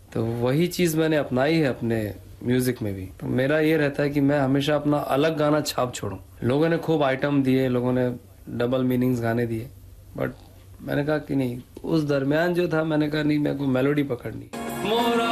तो वही चीज़ मैंने अपनाई है अपने म्यूज़िक में भी। तो मेरा ये रहता है कि मैं हमेशा अपना अलग गाना छाप छोड़ूं। लोगों ने खूब आइटम दिए, लोगों ने डबल मीनिंग्स गाने दिए, बट मैंने कहा कि नहीं, उस दरमियान जो था मैंने कहा नहीं, मेरे को मेलोडी पकड़नी।